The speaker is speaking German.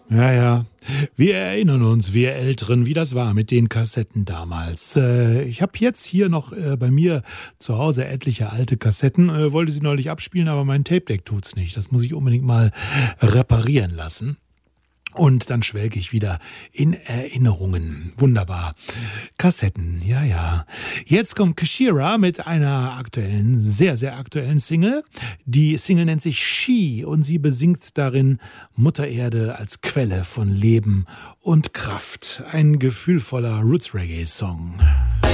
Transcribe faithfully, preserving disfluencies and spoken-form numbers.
Ja, ja. Wir erinnern uns, wir Älteren, wie das war mit den Kassetten damals. Äh, ich habe jetzt hier noch äh, bei mir zu Hause etliche alte Kassetten, äh, wollte sie neulich abspielen, aber mein Tape-Deck tut's nicht. Das muss ich unbedingt mal reparieren lassen. Und dann schwelge ich wieder in Erinnerungen. Wunderbar. Kassetten, ja, ja. Jetzt kommt Kashira mit einer aktuellen, sehr, sehr aktuellen Single. Die Single nennt sich She und sie besingt darin Mutter Erde als Quelle von Leben und Kraft. Ein gefühlvoller Roots-Reggae-Song.